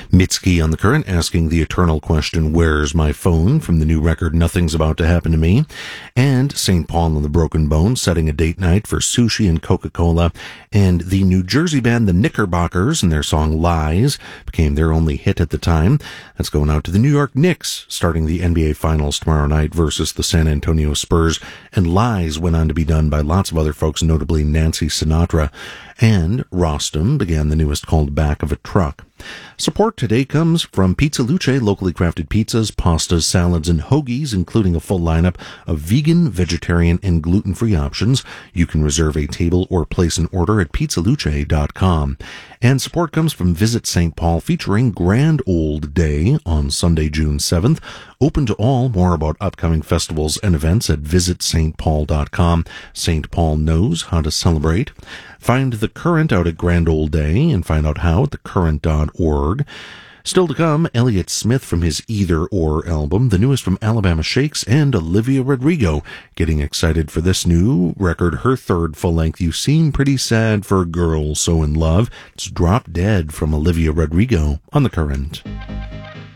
Mitski on the Current asking the eternal question, where's my phone, from the new record Nothing's About to Happen to Me. And St. Paul and the Broken Bones setting a date night for sushi and Coca-Cola. And the New Jersey band The Knickerbockers and their song Lies became their only hit at the time. That's going out to the New York Knicks, starting the NBA Finals tomorrow night versus the San Antonio Spurs. And Lies went on to be done by lots of other folks, notably Nancy Sinatra. And Rostam began the newest called Back of a Truck. Support today comes from Pizza Luce, locally crafted pizzas, pastas, salads, and hoagies, including a full lineup of vegan, vegetarian, and gluten-free options. You can reserve a table or place an order at pizzaluce.com. And support comes from Visit St. Paul, featuring Grand Old Day on Sunday, June 7th. Open to all. More about upcoming festivals and events at visitstpaul.com. St. Paul knows how to celebrate. Find The Current out at Grand Old Day and find out how at thecurrent.org. Still to come, Elliott Smith from his Either Or album, the newest from Alabama Shakes, and Olivia Rodrigo. Getting excited for this new record, her third full-length, You Seem Pretty Sad for a Girl So in Love. It's Drop Dead from Olivia Rodrigo on The Current.